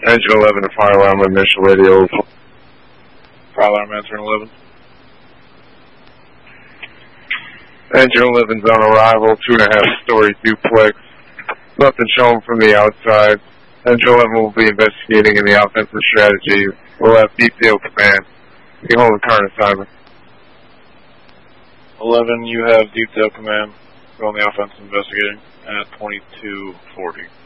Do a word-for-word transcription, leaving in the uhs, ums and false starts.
Engine eleven to fire alarm on initial radio. Fire alarm answering eleven. Engine eleven's on arrival, two and a half story duplex. Nothing shown from the outside. Engine eleven will be investigating in the offensive strategy. We'll have detail command. You hold the current assignment. eleven, you have detail command. Go on the offensive investigating at twenty-two forty.